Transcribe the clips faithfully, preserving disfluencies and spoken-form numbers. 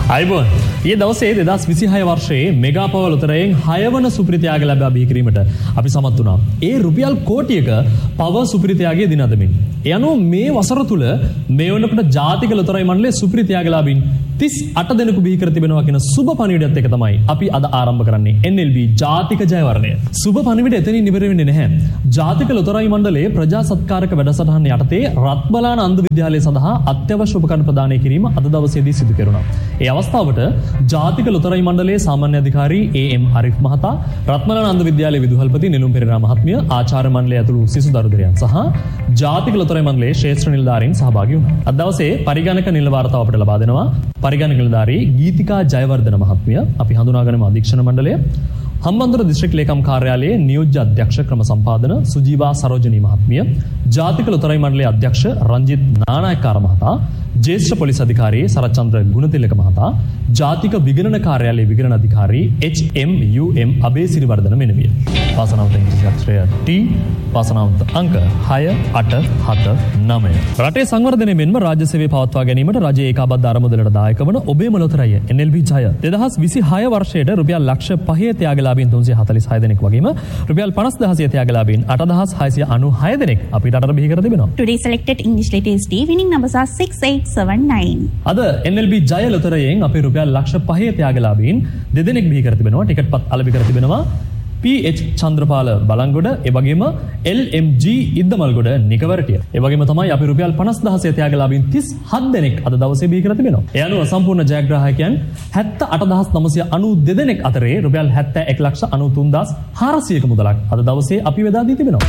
අයිබෝන් ඊයේ දවසේ දෙදහස් විසිහය වර්ෂයේ මෙගා පව ලොතරැයෙන් හය වන සුපිරිත්‍යාග ලැබා බිහි කිරීමට අපි සමත් වුණා. ඒ රුපියල් කෝටියක පව සුපිරිත්‍යාගය දින අදමින්. ඒ අනුව මේ වසර තුල මේ වෙනකොට ජාතික ලොතරැයි මණ්ඩලයේ සුපිරිත්‍යාගලාභීන් තිස් අට දෙනෙකු බිහි කර තිබෙනවා කියන සුබ පණිවිඩයත් එක තමයි අපි අද ආරම්භ කරන්නේ එන් එල් බී ජාතික ජයවර්ණය. සුබ පණිවිඩය එතනින් ඉවර වෙන්නේ නැහැ. ජාතික ලොතරැයි මණ්ඩලයේ ප්‍රජා සත්කාරක වැඩසටහන යටතේ රත්බලාන අන්ධ විද්‍යාලය සඳහා අත්‍යවශ්‍ය උපකරණ ප්‍රදානය කිරීම අද දවසේදී සිදු කෙරුණා. ඒ අවස්ථාවට ජාතික ලොතරැයි මණ්ඩලයේ සාමාන්‍ය අධිකාරී ඒ එම් අරිෆ් මහතා, රත්මලාන අන්ධ විද්‍යාලයේ විදුහල්පති නිලුම් පෙරේරා මහත්මිය, ආචාර්ය මණ්ඩලය ඇතුළු සිසු දරුදරයන් සහ ජාතික ලොතරැයි මණ්ඩලයේ ශ්‍රේෂ්ඨ නිලධාරීන් සහභාගී වුණා. අද දවසේ පරිගණක නිල වාර්තාව අපට ලබා දෙනවා පරිගණක නිලධාරී ගීතිකා ජයවර්ධන මහත්මිය. අපි හඳුනාගනිමු අධීක්ෂණ මණ්ඩලය. හම්බන්තොට දිස්ත්‍රික් ලේකම් කාර්යාලයේ නියෝජ්‍ය අධ්‍යක්ෂ ක්‍රම සම්පාදන සුජීවා සරෝජනී මහත්මිය, ජාතික ලොතරැයි මණ්ඩලයේ අධ්‍යක්ෂ රංජිත් නානායක්කාර මහතා, ජ්‍යෙෂ්ඨ පොලිස් අධිකාරී සරච්චන්ද්‍ර ගුණතිලක මහතා, ජාතික විගණන කාර්යාලයේ විගණන අධිකාරී එච් එම් යූ එම් අබේසිරිවර්ධන මෙනවිය. වාසනාවන්ත ඉංග්‍රීසි අක්ෂරය ටී, වාසනාවන්ත අංක හය අට හත නවය. රටේ සංවර්ධනය මෙන්ම රාජ්‍ය සේවය පවත්වා ගැනීමට රජයේ ඒකාබද්ධ අරමුදලට දායක වන ඔබේම ලොතරැය එන් එල් බී ජය දෙදහස් විසිහය වර්ෂයට රුපියල් ලක්ෂ පහේ ත්‍යාගලාභීන් තුන්සිය හතළිස් හය දෙනෙක් වගේම රුපියල් පනස් දහසය ත්‍යාගලාභීන් අටදහස් හයසිය අනූහය දෙනෙක් අපිට රටට බිහි කර තිබෙනවා. Today selected English letters D winning numbers are six eight seven nine. අද එන් එල් බී ජය ලොතරැයෙන් අපේ රුපියල් ලක්ෂ පහේ ත්‍යාගලාභීන් දෙදෙනෙක් බිහි කර තිබෙනවා. ටිකට් පත් අලෙවි කර තිබෙනවා පී එච් චන්ද්‍රපාල බලංගොඩ, ඒ වගේම එල් එම් ජී ඉද්දමල්ගොඩ නිකවරටිය. ඒ වගේම තමයි අපි රුපියල් පනස් දහසය ත්‍යාගලාභීන් තිස් හත් දෙනෙක් අද දවසේ බිහි කර තිබෙනවා. ඒ අනුව සම්පූර්ණ ජයග්‍රාහකයන් හැත්තෑ අට දහස් නවසිය අනූ දෙනෙක් අතරේ රුපියල් හැත්තෑ එක ලක්ෂ අනූ තුන් දහස් හාරසියක මුදලක් අද දවසේ අපි බෙදා දී තිබෙනවා.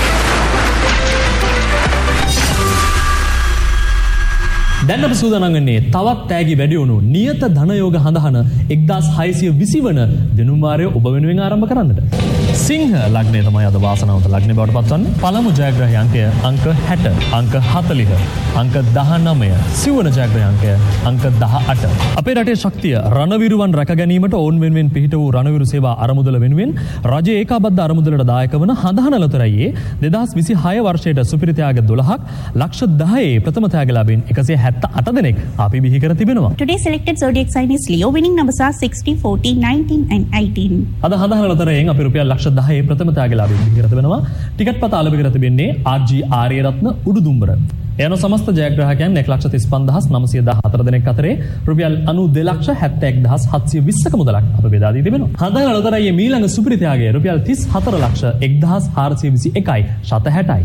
දැන් අපි සූදානම් වෙන්නේ තවත් තෑගි වැඩි වුණු නියත ධනයෝග හඳහන එක්දාස් හයසිය විසි වන දිනුම් වාරය ඔබ වෙනුවෙන් ආරම්භ කරන්නට. සිංහ ලග්නය තමයි අද වාසනාවන්ත ලග්නය බවට පත්වන්නේ. පළමු ජයග්‍රහී අංකය අංක හැට, අංක හතළිහ, අංක දහනවය, සිව්වන ජයග්‍රහී අංකය අංක දහඅට. අපේ රටේ ශක්තිය රණවිරුවන් රැක ගැනීමට ඔවුන් වෙනුවෙන් පිහිට වූ රණවිරු සේවා අරමුදල වෙනුවෙන් රජයේ ඒකාබද්ධ අරමුදලට දායක වන හඳහන ලොතරැයේ දෙදහස් විසිහය වර්ෂයට සුපිරිත්‍යාග දොළහක්, ලක්ෂ දහයේ ප්‍රථම ත්‍යාගලාභීන් එකසිය හැත්තෑ අට දෙනෙක් අපි බිහි කර තිබෙනවා. Today selected zodiac sign is Leo winning numbers are sixty, forty, nineteen and eighteen. අද හඳහන ලොතරැයෙන් අපි රුපියල් ලක්ෂ දහයේ ප්‍රථම ත්‍යාගලාභීන් බිහි කර තිබෙනවා. ටිකට් පත අලෙවි කර තිබෙන්නේ ආර් ජී ආර්යරත්න උඩුදුම්බර. එයන සමස්ත ජයග්‍රාහකයන් එක ලක්ෂ තිස් පන්දහස් නවසිය දහහතර දෙනෙක් අතරේ රුපියල් අනූ දෙක ලක්ෂ හැත්තෑ එක් දහස් හත්සිය විස්සක මුදලක් අප බෙදා දී තිබෙනවා. හඳහන ලොතරැයේ මීළඟ සුපිරිත්‍යාගය රුපියල් තිස් හතර ලක්ෂ එක් දහස් හාරසිය විසි එකයි ශත හැටයි.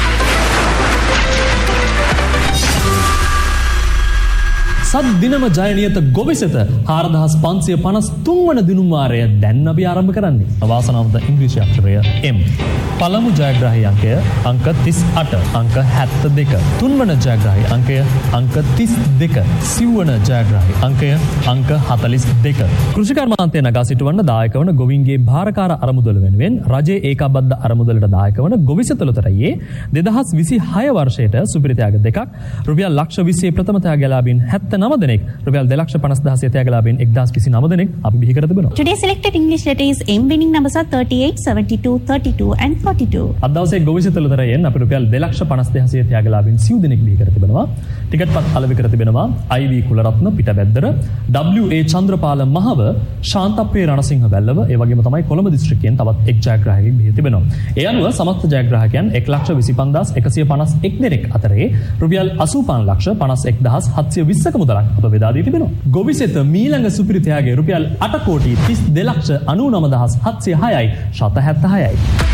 සත් දිනම ජයනියත ගොවිසෙත හාරදහස් පන්සිය පනස් තුන් වන දිනුම් වාරය දැන් අපි ආරම්භ කරන්නේ. වාසනාවන්ත ඉංග්‍රීසි අක්ෂරය M. පළමු ජයග්‍රාහී අංකය අංක තිස් අට, අංක හැත්තෑ දෙක. තුන්වන ජයග්‍රාහී අංකය අංක තිස් දෙක. සිව්වන ජයග්‍රාහී අංකය අංක හතළිස් දෙක. කෘෂි කර්මාන්තය නගා සිටුවන්න දායක වන ගොවීන්ගේ භාරකාර අරමුදල වෙනුවෙන් රජයේ ඒකාබද්ධ අරමුදලට දායක වන ගොවිසෙත ලොතරැයේ දෙදහස් විසිහය වර්ෂයට සුපිරිත්‍යාග දෙකක්, රුපියල් ලක්ෂ විස්සේ ප්‍රථම ත්‍යාගලාභීන් හැත්තෑ නව දෙනෙක්, රුපියල් දෙක ලක්ෂ පනස් දහසය ත්‍යාගලාභීන් එක්දහස් විසි නව දෙනෙක් අපි බිහි කර තිබෙනවා. Today selected English letter is M winning numbers are thirty-eight, seventy-two, thirty-two and forty-two. අද දවසේ ගොවිසෙත ලොතරැයෙන් අපි රුපියල් දෙක ලක්ෂ පනස් දහසය ත්‍යාගලාභීන් සිව් දෙනෙක් බිහි කර තිබෙනවා. ටිකට් පත් අලෙවි කර තිබෙනවා ආයි වී කුලරත්න පිටබැද්දර, ඩබ්ලිව් ඒ චන්ද්‍රපාල මහව, ශාන්තප්‍රිය රණසිංහ වැල්ලව, ඒ වගේම තමයි කොළඹ දිස්ත්‍රික්කයෙන් තවත් එක් ජයග්‍රාහකයෙක් බිහි තිබෙනවා. ඒ අනුව සමස්ත ජයග්‍රාහකයන් එක ලක්ෂ විසි පන්දහස් එකසිය පනස් එක් දෙනෙක් අතරේ රුපියල් අසූ පන්ස් ලක්ෂ පනස් එක් දහස් හත්සිය විස්සක මුදලක් අප බෙදා දී තිබෙනවා. ගොවිසෙත මීළඟ සුපිරිත්‍යාගය රුපියල් අට කෝටි තිස් දෙක ලක්ෂ අනූ නව දහස් හත්සිය හයයි ශත හැත්තෑ හයයි.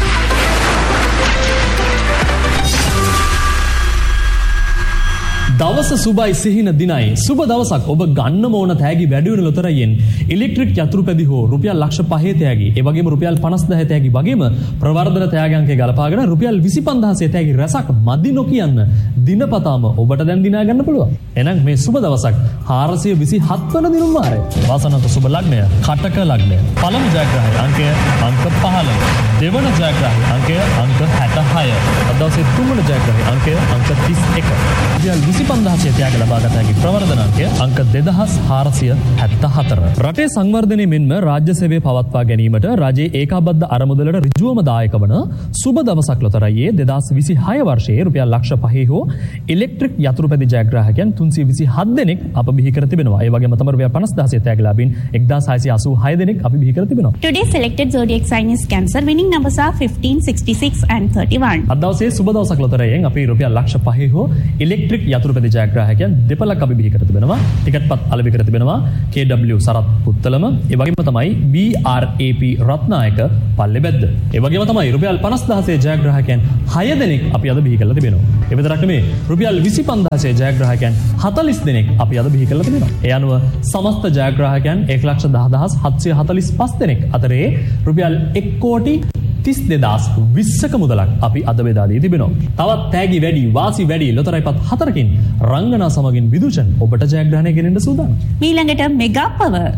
දවස සුබයි සිහින දිනයි. සුබ දවසක්. ඔබ ගන්න ඕන තෑගි වැඩි වෙන ලොතරැයෙන් ඉලෙක්ට්‍රික් යතුරු පැදි හෝ රුපියල් ලක්ෂ පහේ තෑගි, ඒ වගේම රුපියල් පනස් දහය තෑගි වගේම ප්‍රවර්ධන තෑග්‍යංකය ගලපාගෙන රුපියල් විසි පන්දහසය තෑගි රැසක් මදි නොකියන්න දිනපතාම ඔබට දැන් දිනා ගන්න පුළුවන්. එහෙනම් මේ සුබ දවසක් හාරසිය විසි හත් වන දිනුම් වාරය. වාසනාවන්ත සුබ ලග්නය කටක ලග්නය. පළමු ජයග්‍රාහී අංකය අංක පහළොව. දෙවන ජයග්‍රාහී අංකය අංක හැත්තෑ හය. අද දවසේ තුන්වන ජයග්‍රාහී අංකය අංක තිස් එක. රුපියල් විසි පන්දාසිය ත්‍යාග ලබාගත හැකි ප්‍රවර්ධනාංකය අංක දෙදහස් හාරසිය හැත්තහතර. රටේ සංවර්ධනය මෙන්ම රාජ්‍ය සේවය පවත්වා ගැනීමට රජයේ ඒකාබද්ධ අරමුදලට ඍජුවම දායක වන සුබ දවසක් ලොතරැයේ දෙදහස් විසිහය වර්ෂයේ රුපියල් ලක්ෂ පහේ හෝ ඉලෙක්ට්‍රික් යතුරුපැදි ජයග්‍රාහකයන් තුන්සිය විසිහත් දෙනෙක් අප බිහි කර තිබෙනවා. ඒ වගේම තමයි රුපියල් පනස් දහසය ත්‍යාගලාභීන් එක්දාස් හයසිය අසූහය දෙනෙක් අපි බිහි කර තිබෙනවා. Today's selected zodiac sign is Cancer. Winning numbers are fifteen, sixty-six and thirty-one. අද දවසේ සුබ දවසක් ලොතරැයෙන් අපි රුපියල් ලක්ෂ පහේ හෝ ඉලෙක්ට්‍රික් යතුරුපැදි ජයග්‍රාහකයන් දෙපළක් අපි බිහි කර තිබෙනවා. ටිකට් පත් අලෙවි කර තිබෙනවා K W සරත් පුත්තලම. ඒ වගේම තමයි B R A P Ratnayake පල්ලෙබැද්ද. ඒ වගේම තමයි රුපියල් පනස් දහසය ජයග්‍රාහකයන් හය දෙනෙක් අපි අද බිහි කරලා තිබෙනවා. ඒ විතරක් නෙමෙයි රුපියල් විසි පන්දාසය ජයග්‍රාහකයන් හතළිස් දෙනෙක් අපි අද බිහි කරලා තිබෙනවා. ඒ අනුව සමස්ත ජයග්‍රාහකයන් එක ලක්ෂ දහ දහස් හත්සිය හතළිස් පහ දෙනෙක් අතරේ රුපියල් එක් කෝටි තිස් දෙදාස් විස්සක මුදලක් අපි අද බෙදා දී තිබෙනවා. තවත් තෑගි වැඩි වාසි වැඩි ලොතරැයිපත් හතරකින් රංගනා සමගින් විදුෂන් ඔබට ජයග්‍රහණය ගෙනෙන්න සූදානම්. ඊළඟට මෙගා පවර්.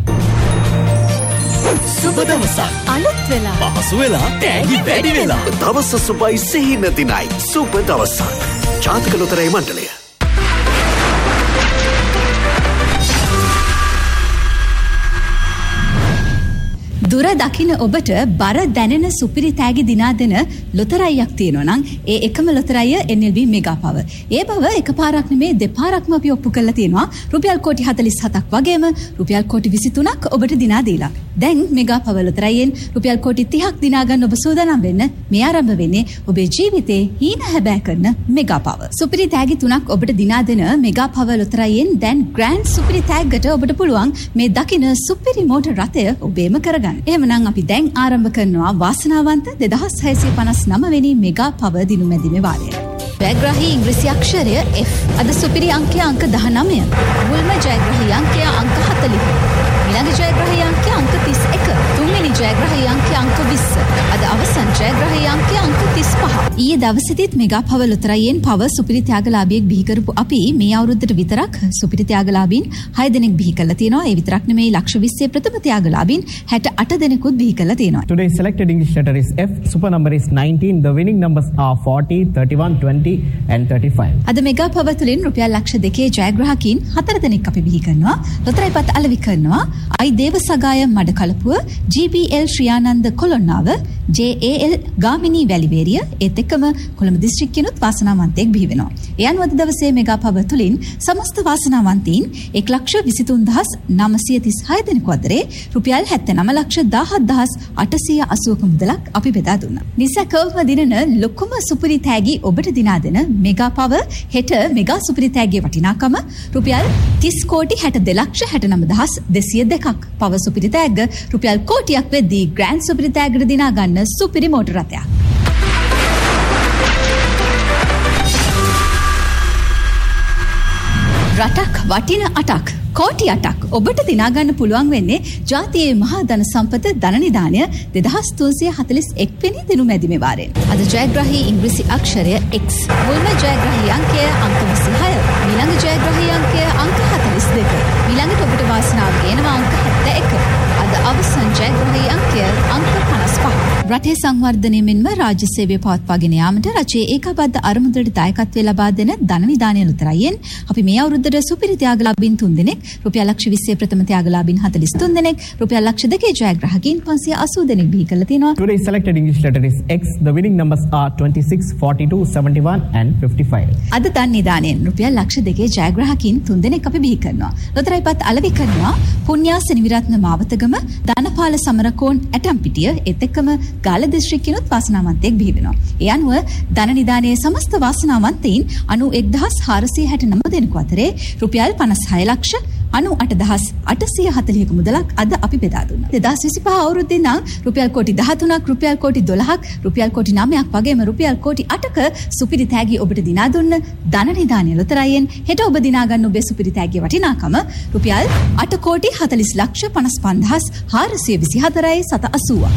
සුබ දවසක් අලුත් වෙලා පහසු වෙලා තෑගි වැඩි වෙලා දවස සුබයි සිහින දිනයි සුබ දවසක් ජාතක ලොතරැයි මණ්ඩලය. දුර දකින ඔබට බර දැනෙන සුපිරි තෑගි දිනා දෙන ලොතරැයියක් තියෙනවා නම් ඒ එකම ලොතරැයිය N L B mega power. ඒ බව එකපාරක් නෙමේ දෙපාරක්ම අපි ඔප්පු කරලා තියෙනවා. රුපියල් කෝටි හතළිස් හතක් වගේම රුපියල් කෝටි විසි තුනක් ඔබට දිනා දීලා. දැන් මෙගා පවර් ලොතරැයියෙන් රුපියල් කෝටි තිහක් දිනා ගන්න ඔබ සූදානම් වෙන්න. මේ ආරම්භ වෙන්නේ ඔබේ ජීවිතේ හීන හැබෑ කරන මෙගා පවර්. සුපිරි තෑගි තුනක් ඔබට දිනා දෙන මෙගා පවර් ලොතරැයියෙන් දැන් ග්‍රෑන්ඩ් සුපිරි තෑග්ගට ඔබට පුළුවන් මේ දකින සුපිරි මෝටර් රථය ඔබේම කරගන්න. එහෙමනම් අපි දැන් ආරම්භ කරනවා වාසනාවන්ත දෙදහස් හයසිය පනස් නව වෙනි මෙගා පවර් දිනුමැදිමේ වාරය. ජයග්‍රාහී ඉංග්‍රීසි අක්ෂරය F. අද සුපිරි අංකය අංක දහනවය. මුල්ම ජයග්‍රාහී අංකය අංක හතළිහ. ඊළඟ ජයග්‍රාහී අංකය අංක තිස් එක. තුන්වෙනි ජයග්‍රාහී අංකය අංක විස්ස. අද අවසන් ජයග්‍රාහී අංකය අංක තිස් පහ. ඊයේ දවසේදීත් මෙගා පවර් ලොතරැයියෙන් පවර් සුපිරි ත්‍යාගලාභියෙක් බිහි කරපු අපි මේ අවුරුද්දට විතරක් සුපිරි ත්‍යාගලාභීන් හය දෙනෙක් බිහි කරලා තියෙනවා. ඒ විතරක් නෙමෙයි ලක්ෂ විස්සේ ප්‍රථම ත්‍යාගලාභීන් හැට අට දෙනෙකුත් බිහි කරලා තියෙනවා. Today's selected English letter is F. Super number is nineteen. The winning numbers are forty, thirty-one, twenty and thirty-five. අද මෙගා පවර් තුලින් රුපියල් ලක්ෂ දෙකේ ජයග්‍රාහකීන් හතර දෙනෙක් අපි බිහි කරනවා. ලොතරැයිපත් අලෙවි කරනවා. I දේවසගාය Madakalapuwa, G B L ශ්‍රියානන්ද Kolonnawa, J A L Gamini Weliweriya, ඒත් එක්කම කොළඹ දිස්ත්‍රික්කයනොත් වාසනාවන්තයෙක් බිහි වෙනවා. ඒ අනුව අද දවසේ මෙගා පවර් තුලින් සමස්ත වාසනාවන්තයින් එක ලක්ෂ විසි තුන් දහස් නවසිය තිස් හය දෙනෙකු අතරේ රුපියල් හැත්තෑනව ලක්ෂ දහහත් දහස් අටසිය අසූවක මුදලක් අපි බෙදා දුන්නා. නිසැකවම දිනන ලොකුම සුපිරි තෑගි ඔබට දිනා දෙන මෙගා පවර් හෙට මෙගා සුපිරි තෑගියේ වටිනාකම රුපියල් තිස් කෝටි හැටදෙක ලක්ෂ හැටනව දහස් දෙසිය දෙකක්. පවර් සුපිරි තෑග්ග රුපියල් කෝටියක් වෙද්දී ග්‍රෑන්ඩ් සුපිරි තෑග්ගට දිනා ගන්න සුපිරි මෝටර් රථයක්. රටක් වටින අටක් කෝටි අටක් ඔබට දිනා ගන්න පුළුවන් වෙන්නේ ජාතියේ මහා ධන සම්පත ධන නිධානය දෙදහස් තුන්සිය හතළිස් එක් වෙනි දිනුමැදිමේ වාරයෙන්. අද ජයග්‍රාහී ඉංග්‍රීසි අක්ෂරය X. මුල්ම ජයග්‍රාහී අංකය අංක විසිහය. ඊළඟ ජයග්‍රාහී අංකය අංක හතළිස් දෙක. ඊළඟට ඔබට වාසනාව ගේනවා අංක හැත්තෑ එක. අද අවසන් ජයග්‍රාහී අංකය අංක පනස් පහ. රටේ සංවර්ධනය මෙන්ම රාජ්‍ය සේවය පවත්වාගෙන යාමට රජයේ ඒකාබද්ධ අරමුදලට දායකත්වය ලබා දෙන ධන නිධානය ලොතරැයියෙන් අපි මේ අවුරුද්දට සුපිරි ත්‍යාගලාභීන් තුන් දෙනෙක්, රුපියල් ලක්ෂ විස්සේ ප්‍රථම ත්‍යාගලාභීන් හතළිස් තුන් දෙනෙක්, රුපියල් ලක්ෂ දෙකේ ජයග්‍රාහකීන් පන්සිය අසූ දෙනෙක් බිහි කරලා තියෙනවා. Today's selected English letter is X. The winning numbers are twenty-six, forty-two, seventy-one and fifty-five. අද ධන නිධානයෙන් රුපියල් ලක්ෂ දෙකේ ජයග්‍රාහකීන් තුන් දෙනෙක් අපි බිහි කරනවා. ලොතරැයිපත් අලෙවි කරනවා පුණ්‍යා සෙනවිරත්න මාවතගම, ධනපාල සමරකෝන් ඇටම්පිටිය, ඒත් එක්කම ගාල්ල දිස්ත්‍රික්කයනොත් වාසනාවන්තයෙක් බිහි වෙනවා. ඒ අනුව ධන නිධානයේ සමස්ත වාසනාවන්තයින් අනූ එක්දහස් හාරසිය හැටනව දෙනෙකු අතරේ රුපියල් පනස් හය ලක්ෂ අනූ අට දහස් අටසිය හතළිහක මුදලක් අද අපි බෙදා දුන්නා. දෙදහස් විසිපහ අවුරුද්දේ නම් රුපියල් කෝටි දහතුනක්, රුපියල් කෝටි දොළහක්, රුපියල් කෝටි නවයක් වගේම රුපියල් කෝටි අටක සුපිරි තෑගි ඔබට දිනා දුන්න ධන නිධානය ලොතරැයියෙන් හෙට ඔබ දිනා ගන්න ඔබේ සුපිරි තෑගියේ වටිනාකම රුපියල් අට කෝටි හතළිස් ලක්ෂ පනස් පන්දහස් හාරසිය විසිහතරයි සත අසූවක්.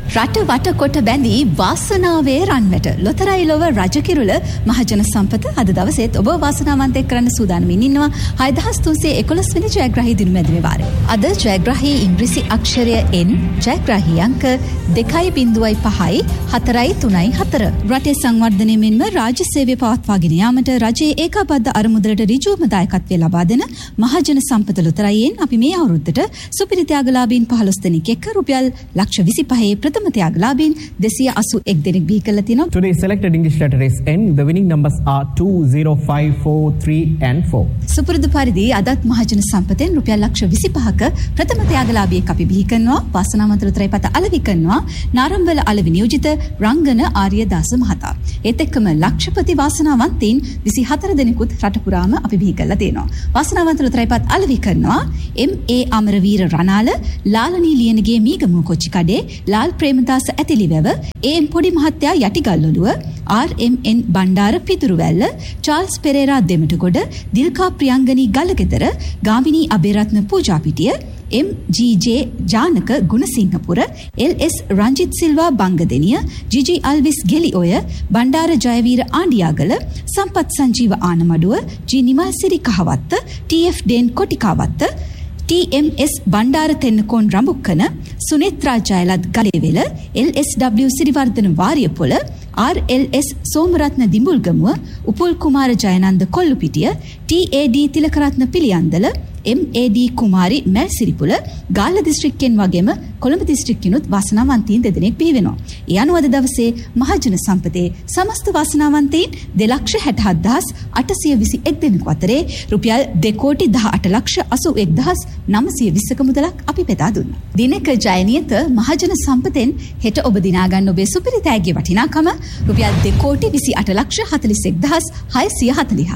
රට වට කොට බැඳී වාසනාවේ රන්වැට ලොතරැයි ලොව රජකිරුළ මහජන සම්පත අද දවසේත් ඔබ වාසනාවන්තයෙක් කරන්න සූදානමින් ඉන්නවා හය දහස් තුන්සිය එකොළොස් වෙනි ජයග්‍රාහී දින මැදිනේ වාරය. අද ජයග්‍රාහී ඉංග්‍රීසි අක්ෂරය N ජයග්‍රාහී අංක දෙකයි බිංදුවයි පහයි හතරයි තුනයි හතර. රටේ සංවර්ධනය මෙන්ම රාජ්‍ය සේවය පවත්වාගෙන යාමට රජයේ ඒකාබද්ධ අරමුදලට ඍජුවම දායකත්වය ලබා දෙන මහජන සම්පත ලොතරැයියෙන් අපි මේ අවුරුද්දට සුපිරි ත්‍යාගලාභීන් පහළොස් දෙනෙක් එක්ක රුපියල් ලක්ෂ විසිපහේ ප්‍රථම ත්‍යාගලාභීන් දෙසිය අසූ එක් දෙනෙක් බිහි කරලා තියෙනවා. Today's selected English letter is N. The winning numbers are two, zero, five, four, three and four. සුපුරුදු පරිදි අදත් මහජන සම්පතෙන් රුපියල් ලක්ෂ විසිපහක ප්‍රථම ත්‍යාගලාභියෙක් අපි බිහි කරනවා. වාසනාවන්ත ලොතරැයි පත අලෙවි කරනවා නාරම්වල අලෙවි නියෝජිත රංගන ආර්යදාස මහතා. ඒත් එක්කම ලක්ෂපති වාසනාවන්තයින් විසිහතර දෙනෙකුත් රට පුරාම අපි බිහි කරලා තියෙනවා. වාසනාවන්ත ලොතරැයි පත අලෙවි කරනවා එම් ඒ අමරවීර රණාල, ලාලනී ලියනගේ මීගමුව කොච්චිකඩේ, ලාල් ප්‍රේමදාස ඇතිලිවැව, ඒ එම් පොඩි මහත්තයා යටිගල්ඔලුව, ආර් එම් එන් බණ්ඩාර පිදුරුවැල්ල, චාල්ස් පෙරේරා දෙමටගොඩ, දිල්කා ප්‍රියංගනී ගලගෙදර, ගාමිණී අබේරත්න පූජාපිටිය, එම් G J Janaka ගුණසිංහපුර, L S Ranjith Silva බංගදෙනිය, ජිජි Alwis ගෙලිඔය, Bandara Jayaweera ආණ්ඩියාගල, සම්පත් Sanjeewa ආනමඩුව, G නිමල්සිරි Kahawatta, T F ඩේන් කොටිකාවත්ත, T එම් S Bandara Tennakoon Rambukkana, Sunethra Jayalath ගලේවෙල, L S W Siriwardena Wariyapola, R L S Somaratne දිඹුල්ගමුව, Upul කුමාර ජයනන්ද කොල්ලුපිටිය, ටී ඒ ඩී තිලකරත්න පිළියන්දල, එම් ඒ ඩී කුමාරි මැල්සිරිපුල, ගාල්ල දිස්ත්‍රික්කෙන් වගේම කොළඹ දිස්ත්‍රික්කිනුත් වාසනාවන්තයින් දෙදෙනෙක් බිහි වෙනවා. ඒ අනුව අද දවසේ මහජන සම්පතේ සමස්ත වාසනාවන්තයින් දෙලක්ෂ හැටහත් දහස් අටසිය විසි එක් දෙනෙකු අතරේ රුපියල් දෙකෝටි දහඅට ලක්ෂ අසූ එක් දහස් නවසිය විස්සක මුදලක් අපි බෙදා දුන්නා. දිනක ජයනියත මහජන සම්පතෙන් හෙට ඔබ දිනා ගන්න ඔබේ සුපිරි තෑග්ගේ වටිනාකම රුපියල් දෙකෝටි විසිඅට ලක්ෂ හතළිස් එක් දහස් හයසිය හතළිහක්.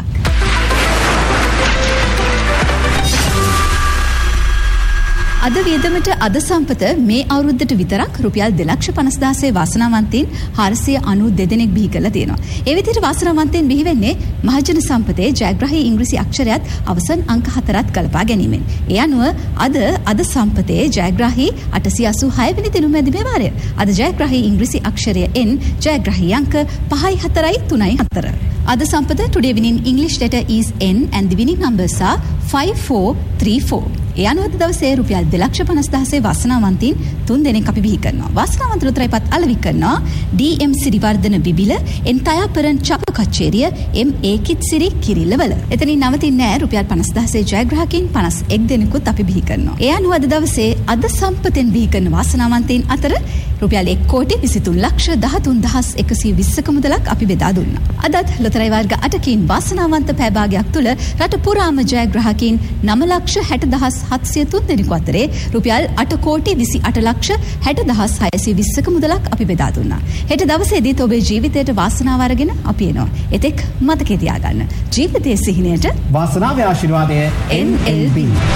අද වියදමට අද සම්පත මේ අවුරුද්දට විතරක් රුපියල් දෙලක්ෂ පනස් දහසේ වාසනාවන්තයින් හාරසිය අනූ දෙදෙනෙක් බිහි කරලා තියෙනවා. ඒ විදිහට වාසනාවන්තයින් බිහි වෙන්නේ මහජන සම්පතේ ජයග්‍රාහී ඉංග්‍රීසි අක්ෂරයත් අවසන් අංක හතරත් ගලපා ගැනීමෙන්. ඒ අනුව අද අද සම්පතේ ජයග්‍රාහී අටසිය අසූ හය වෙනි දින මැදිමේ වාරය. අද ජයග්‍රාහී ඉංග්‍රීසි අක්ෂරය N ජයග්‍රාහී අංක පහයි හතරයි තුනයි හතර. අද සම්පත today winning English letter is N and the winning numbers are five four three four. ඒ අනුව අද දවසේ රුපියල් දෙලක්ෂ පනස් දහසේ වාසනාවන්තයින් තුන් දෙනෙක් අපි බිහි කරනවා. වාසනාවන්ත ලොතරැයි පත් අලෙවි කරනවා ඩී එම් සිරිවර්ධන බිබිල, එන් තයාපරන් චප කච්චේරිය, එම් ඒකිත් සිරි කිරිල්ලවල. එතනින් නවතින්නේ නැහැ. රුපියල් පනස් දහසේ ජයග්‍රාහකයින් පනස් එක් දෙනෙකුත් අපි බිහි කරනවා. ඒ අනුව අද දවසේ අද සම්පතෙන් බිහි කරන වාසනාවන්තයින් අතර රුපියල් එක් කෝටි විසිතුන් ලක්ෂ දහතුන් දහස් එකසිය විස්සක මුදලක් අපි බෙදා දුන්නා. අදත් ලොතරැයි වර්ග අටකින් වාසනාවන්ත පැය තුළ රට පුරාම ජයග්‍රාහකයින් නව ලක්ෂ හැට දහස් හත්සිය තුන් දෙනෙකු අතරේ රුපියල් අට කෝටි විසිඅට ලක්ෂ හැට දහස් හයසිය විස්සක මුදලක් අපි බෙදා දුන්නා. හෙට දවසේදීත් ඔබේ ජීවිතයට වාසනාව අරගෙන අපි එනවා. එතෙක් මතකේ තියාගන්න. ජීවිතයේ සිහිනයට වාසනාවේ ආශිර්වාදය N L B.